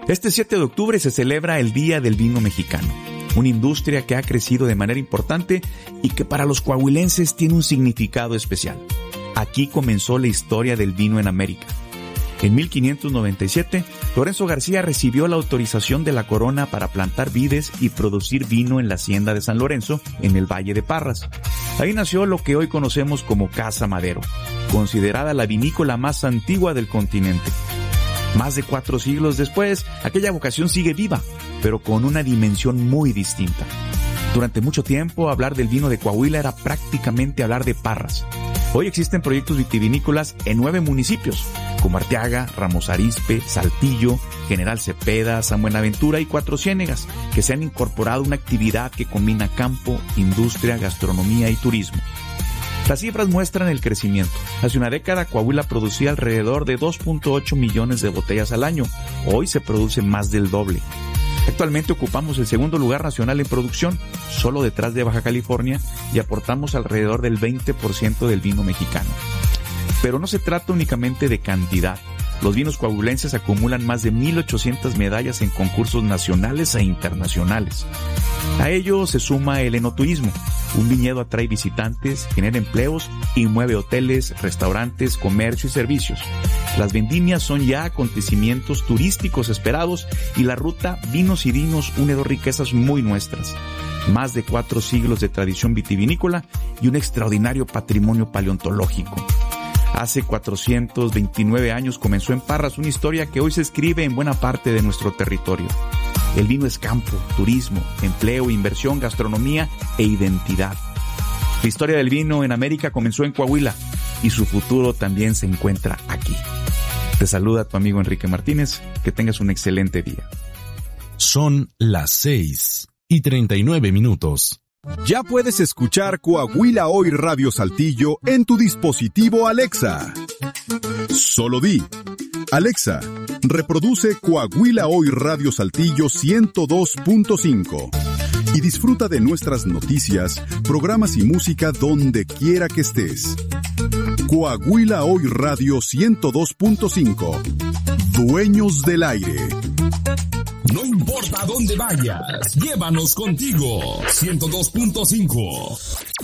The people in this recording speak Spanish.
Este 7 de octubre se celebra el Día del Vino Mexicano, una industria que ha crecido de manera importante y que para los coahuilenses tiene un significado especial. Aquí comenzó la historia del vino en América. En 1597, Lorenzo García recibió la autorización de la corona para plantar vides y producir vino en la hacienda de San Lorenzo, en el Valle de Parras. Ahí nació lo que hoy conocemos como Casa Madero, considerada la vinícola más antigua del continente. Más de 4 siglos después, aquella vocación sigue viva, pero con una dimensión muy distinta. Durante mucho tiempo, hablar del vino de Coahuila era prácticamente hablar de Parras. Hoy existen proyectos vitivinícolas en 9 municipios, como Arteaga, Ramos Arizpe, Saltillo, General Cepeda, San Buenaventura y Cuatro Ciénegas, que se han incorporado a una actividad que combina campo, industria, gastronomía y turismo. Las cifras muestran el crecimiento. Hace una década, Coahuila producía alrededor de 2.8 millones de botellas al año. Hoy se produce más del doble. Actualmente ocupamos el segundo lugar nacional en producción, solo detrás de Baja California, y aportamos alrededor del 20% del vino mexicano. Pero no se trata únicamente de cantidad. Los vinos coahuilenses acumulan más de 1,800 medallas en concursos nacionales e internacionales. A ello se suma el enoturismo. Un viñedo atrae visitantes, genera empleos y mueve hoteles, restaurantes, comercio y servicios. Las vendimias son ya acontecimientos turísticos esperados y la ruta Vinos y Dinos une 2 riquezas muy nuestras. Más de 4 siglos de tradición vitivinícola y un extraordinario patrimonio paleontológico. Hace 429 años comenzó en Parras una historia que hoy se escribe en buena parte de nuestro territorio. El vino es campo, turismo, empleo, inversión, gastronomía e identidad. La historia del vino en América comenzó en Coahuila y su futuro también se encuentra aquí. Te saluda tu amigo Enrique Martínez. Que tengas un excelente día. Son las 6:39. Ya puedes escuchar Coahuila Hoy Radio Saltillo en tu dispositivo Alexa. Solo di: Alexa, reproduce Coahuila Hoy Radio Saltillo 102.5 y disfruta de nuestras noticias, programas y música donde quiera que estés. Coahuila Hoy Radio 102.5. Dueños del aire. No importa dónde vayas, llévanos contigo. 102.5.